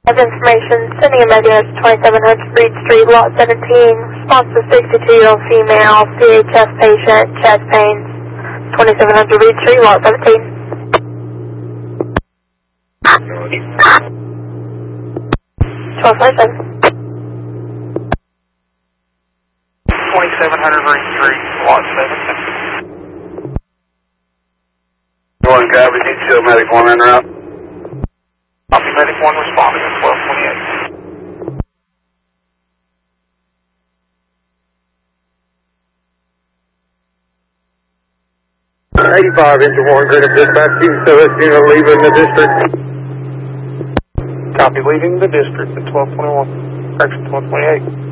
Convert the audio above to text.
Information, sending a message to 2700 Reed Street, Lot 17. Response to 62-year-old female, CHF patient, chest pains. 2700 Reed Street, Lot 17. 1257. 2700 Reed Street, Lot 17. One copy, need to show medic 1 en route. Copy, medic 1 responding at 1228. 85 into 1, Greenup Dispatch, service unit leaving the district. Copy, leaving the district at 1221, correction 1228.